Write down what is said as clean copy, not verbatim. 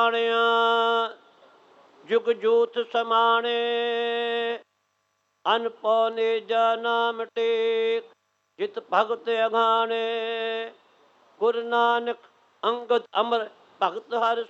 जुग जूथ समाने अन पौने जा नाम टेक जित भगत अघाने गुरु नानक अंगद अमर भगत हर